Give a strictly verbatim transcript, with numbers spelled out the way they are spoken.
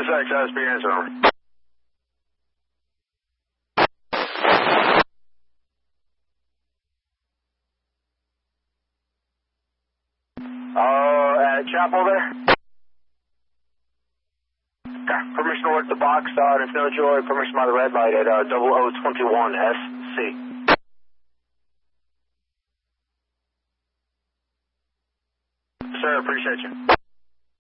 Sirius X S B, answer over. Uh, at Chapel there? Okay, permission to work the box, uh, and if no joy, permission by the red light at, uh, double O twenty-one S C. Sir, appreciate you.